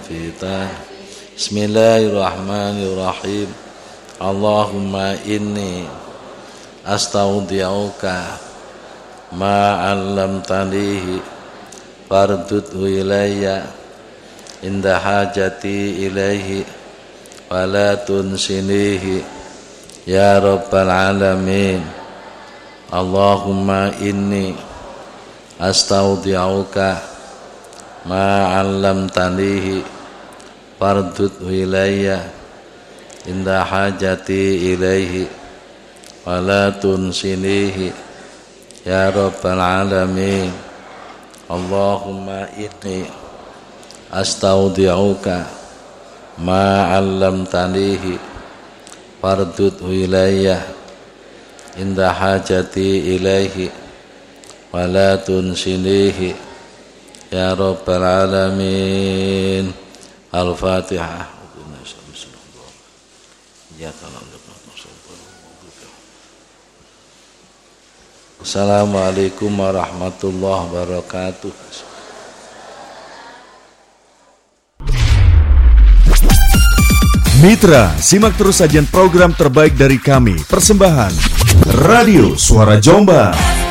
fitan. Bismillahirrahmanirrahim. Allahumma inni astaudi'uka ma 'allamtanihi fardudhu ilayya inda hajati ilaihi wa la tunsinihi ya rabbal alamin. Allahumma inni astaudi'uka ma 'allamtanihi fardudhu ilayya inda hajati ilaihi wa la tunsinihi ya rabbal alamin. Allahumma inni astaudi'uka ma 'allamtanihi fardudhu ilayya inda hajati ilaihi wa la tunsinihi ya rabbal alamin. Al-Fatihah. Assalamualaikum warahmatullahi wabarakatuh. Mitra, simak terus sajian program terbaik dari kami. Persembahan Radio Suara Jombang.